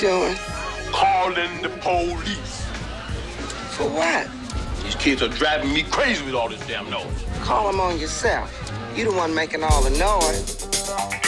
doing? Calling the police. For what? These kids are driving me crazy with all this damn noise. Call them on yourself. You the one making all the noise.